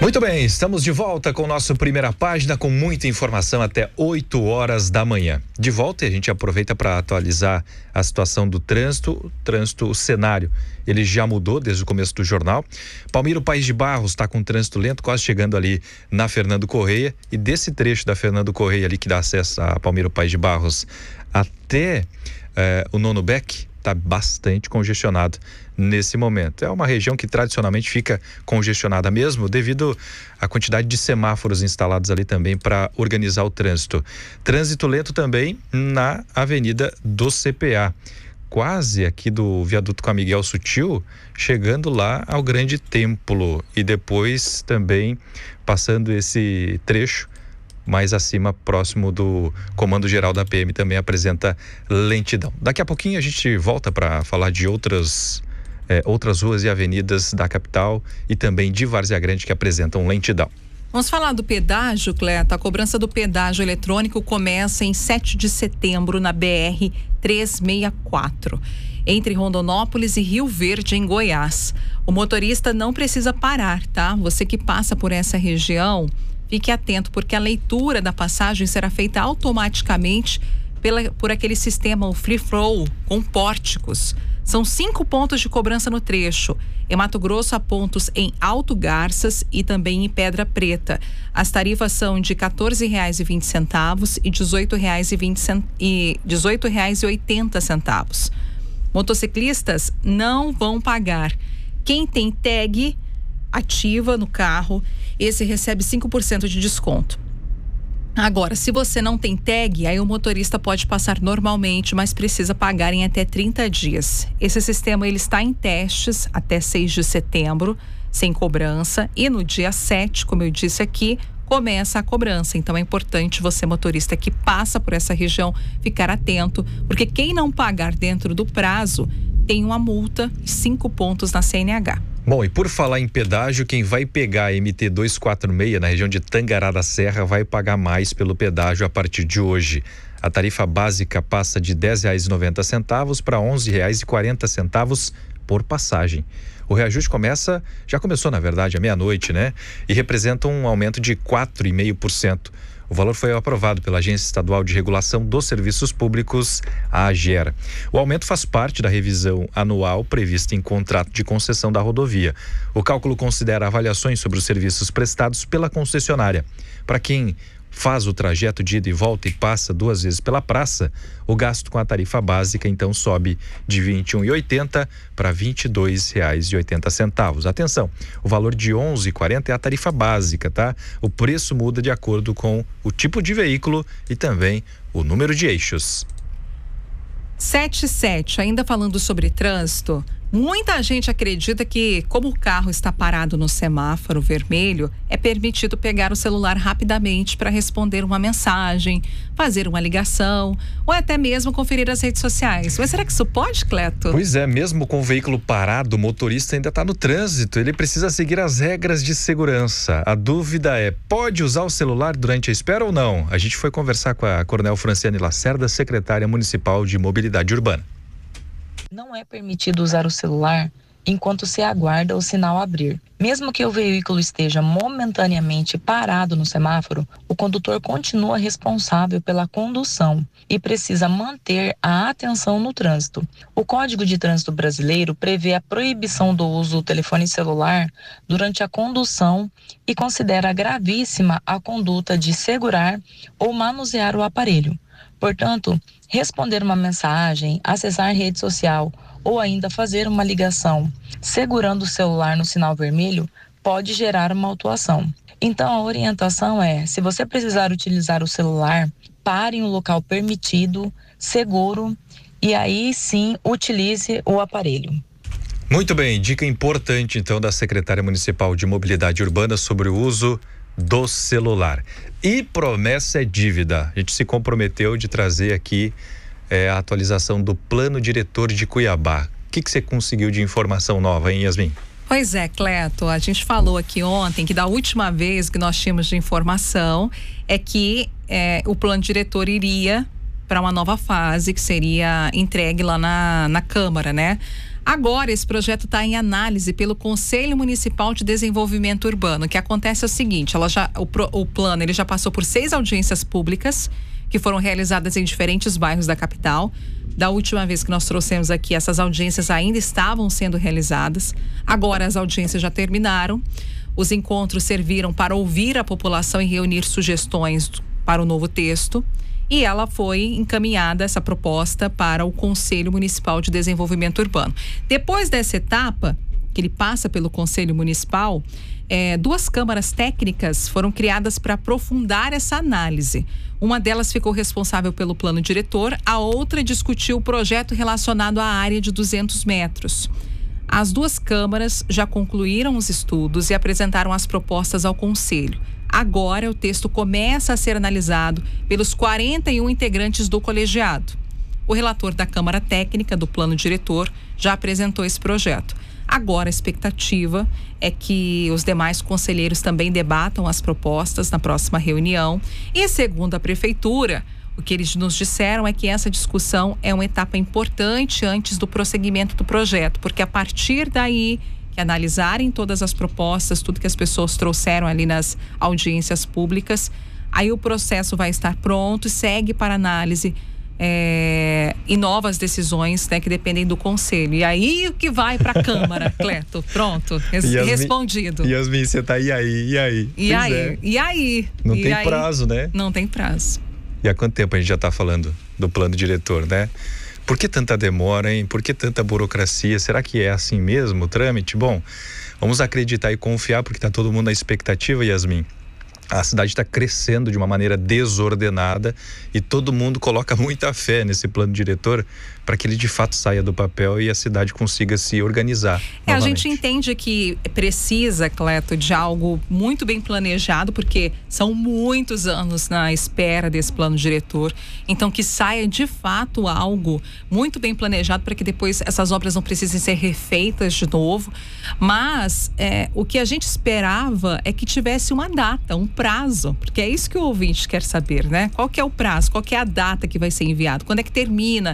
Muito bem, estamos de volta com o nosso Primeira Página, com muita informação até 8 horas da manhã. De volta, e a gente aproveita para atualizar a situação do trânsito. O cenário, ele já mudou desde o começo do jornal. Palmiro Paes de Barros está com trânsito lento, quase chegando ali na Fernando Correia. E desse trecho da Fernando Correia ali que dá acesso a Palmiro Paes de Barros até o Nono Beck, está bastante congestionado nesse momento. É uma região que tradicionalmente fica congestionada mesmo devido à quantidade de semáforos instalados ali também para organizar o trânsito. Trânsito lento também na Avenida do CPA, quase aqui do viaduto com a Miguel Sutil, chegando lá ao Grande Templo e depois também passando esse trecho mais acima, próximo do Comando Geral da PM, também apresenta lentidão. Daqui a pouquinho a gente volta para falar de outras ruas e avenidas da capital e também de Várzea Grande que apresentam lentidão. Vamos falar do pedágio, Cleto. A cobrança do pedágio eletrônico começa em 7 de setembro na BR 364, entre Rondonópolis e Rio Verde, em Goiás. O motorista não precisa parar, tá? Você que passa por essa região, fique atento, porque a leitura da passagem será feita automaticamente por aquele sistema, o Free Flow, com pórticos. São 5 pontos de cobrança no trecho. Em Mato Grosso, há pontos em Alto Garças e também em Pedra Preta. As tarifas são de R$ 14,20 e R$ 18,80. Motociclistas não vão pagar. Quem tem tag ativa no carro, esse recebe 5% de desconto. Agora, se você não tem tag, aí o motorista pode passar normalmente, mas precisa pagar em até 30 dias. Esse sistema ele está em testes até 6 de setembro, sem cobrança, e no dia 7, como eu disse aqui, começa a cobrança. Então é importante você, motorista que passa por essa região, ficar atento, porque quem não pagar dentro do prazo tem uma multa de 5 pontos na CNH. Bom, e por falar em pedágio, quem vai pegar a MT 246 na região de Tangará da Serra vai pagar mais pelo pedágio a partir de hoje. A tarifa básica passa de R$ 10,90 para R$ 11,40 por passagem. O reajuste já começou na verdade à meia-noite, né? E representa um aumento de 4,5%. O valor foi aprovado pela Agência Estadual de Regulação dos Serviços Públicos, a AGER. O aumento faz parte da revisão anual prevista em contrato de concessão da rodovia. O cálculo considera avaliações sobre os serviços prestados pela concessionária. Para quem faz o trajeto de ida e volta e passa 2 vezes pela praça, o gasto com a tarifa básica então sobe de R$ 21,80 para R$ 22,80. Atenção, o valor de R$ 11,40 é a tarifa básica, tá? O preço muda de acordo com o tipo de veículo e também o número de eixos. 7:07, ainda falando sobre trânsito, muita gente acredita que, como o carro está parado no semáforo vermelho, é permitido pegar o celular rapidamente para responder uma mensagem, fazer uma ligação ou até mesmo conferir as redes sociais. Mas será que isso pode, Cleto? Pois é, mesmo com o veículo parado, o motorista ainda está no trânsito, ele precisa seguir as regras de segurança. A dúvida é, pode usar o celular durante a espera ou não? A gente foi conversar com a Coronel Franciane Lacerda, secretária municipal de Mobilidade Urbana. Não é permitido usar o celular enquanto se aguarda o sinal abrir. Mesmo que o veículo esteja momentaneamente parado no semáforo, o condutor continua responsável pela condução e precisa manter a atenção no trânsito. O Código de Trânsito Brasileiro prevê a proibição do uso do telefone celular durante a condução e considera gravíssima a conduta de segurar ou manusear o aparelho. Portanto, responder uma mensagem, acessar rede social ou ainda fazer uma ligação segurando o celular no sinal vermelho pode gerar uma autuação. Então, a orientação é, se você precisar utilizar o celular, pare em um local permitido, seguro, e aí sim utilize o aparelho. Muito bem, dica importante então da secretária municipal de Mobilidade Urbana sobre o uso do celular. E promessa é dívida. A gente se comprometeu de trazer aqui a atualização do plano diretor de Cuiabá. O que você conseguiu de informação nova, hein, Yasmin? Pois é, Cleto, a gente falou aqui ontem que da última vez que nós tínhamos de informação é que o plano diretor iria para uma nova fase que seria entregue lá na Câmara, né? Agora, esse projeto está em análise pelo Conselho Municipal de Desenvolvimento Urbano. O que acontece é o seguinte, o plano ele já passou por 6 audiências públicas que foram realizadas em diferentes bairros da capital. Da última vez que nós trouxemos aqui, essas audiências ainda estavam sendo realizadas. Agora as audiências já terminaram. Os encontros serviram para ouvir a população e reunir sugestões para o novo texto. E ela foi encaminhada, essa proposta, para o Conselho Municipal de Desenvolvimento Urbano. Depois dessa etapa, que ele passa pelo Conselho Municipal, 2 câmaras técnicas foram criadas para aprofundar essa análise. Uma delas ficou responsável pelo plano diretor, a outra discutiu o projeto relacionado à área de 200 metros. As 2 câmaras já concluíram os estudos e apresentaram as propostas ao Conselho. Agora, o texto começa a ser analisado pelos 41 integrantes do colegiado. O relator da Câmara Técnica do Plano Diretor já apresentou esse projeto. Agora, a expectativa é que os demais conselheiros também debatam as propostas na próxima reunião. E, segundo a Prefeitura, o que eles nos disseram é que essa discussão é uma etapa importante antes do prosseguimento do projeto, porque a partir daí que analisarem todas as propostas, tudo que as pessoas trouxeram ali nas audiências públicas, aí o processo vai estar pronto e segue para análise e novas decisões, né, que dependem do Conselho. E aí o que vai para a Câmara, Cleto? Pronto, respondido. Yasmin, você tá e aí? E aí? Não tem prazo, né? Não tem prazo. E há quanto tempo a gente já está falando do plano diretor, né? Por que tanta demora, hein? Por que tanta burocracia? Será que é assim mesmo o trâmite? Bom, vamos acreditar e confiar, porque está todo mundo na expectativa, Yasmin. A cidade está crescendo de uma maneira desordenada e todo mundo coloca muita fé nesse plano diretor para que ele de fato saia do papel e a cidade consiga se organizar. A gente entende que precisa, Cleto, de algo muito bem planejado, porque são muitos anos na espera desse plano diretor. Então, que saia de fato algo muito bem planejado para que depois essas obras não precisem ser refeitas de novo. Mas o que a gente esperava é que tivesse uma data, um prazo, porque é isso que o ouvinte quer saber, né? Qual que é o prazo? Qual que é a data que vai ser enviado? Quando é que termina?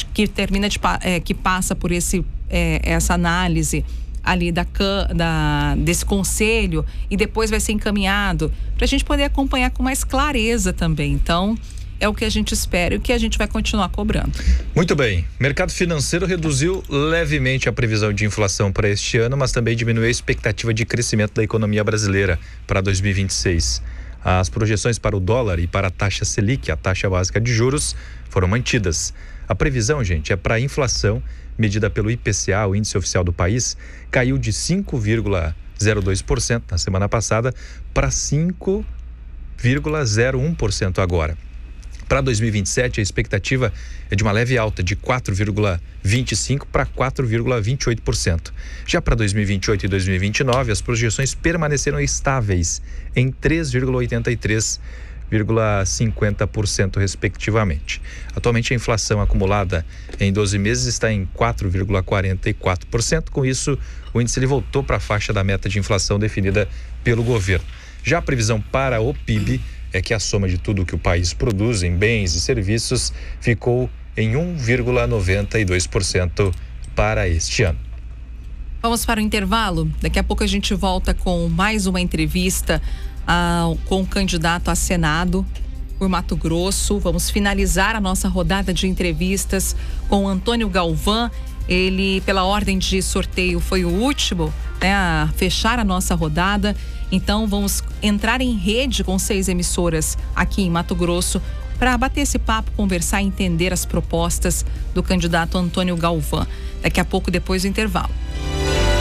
Que passa por essa análise ali desse conselho e depois vai ser encaminhado para a gente poder acompanhar com mais clareza também. Então, é o que a gente espera e o que a gente vai continuar cobrando. Muito bem. Mercado financeiro reduziu levemente a previsão de inflação para este ano, mas também diminuiu a expectativa de crescimento da economia brasileira para 2026. As projeções para o dólar e para a taxa Selic, a taxa básica de juros, foram mantidas. A previsão, gente, é para a inflação medida pelo IPCA, o índice oficial do país, caiu de 5,02% na semana passada para 5,01% agora. Para 2027, a expectativa é de uma leve alta de 4,25% para 4,28%. Já para 2028 e 2029, as projeções permaneceram estáveis em 3,83%,50% respectivamente. Atualmente, a inflação acumulada em 12 meses está em 4,44%. Com isso, o índice ele voltou para a faixa da meta de inflação definida pelo governo. Já a previsão para o PIB é que a soma de tudo que o país produz em bens e serviços ficou em 1,92% para este ano. Vamos para o intervalo. Daqui a pouco a gente volta com mais uma entrevista com o candidato a Senado por Mato Grosso. Vamos finalizar a nossa rodada de entrevistas com o Antônio Galvão. Ele, pela ordem de sorteio, foi o último, né, a fechar a nossa rodada. Então, vamos entrar em rede com 6 emissoras aqui em Mato Grosso para bater esse papo, conversar e entender as propostas do candidato Antônio Galvão. Daqui a pouco, depois do intervalo.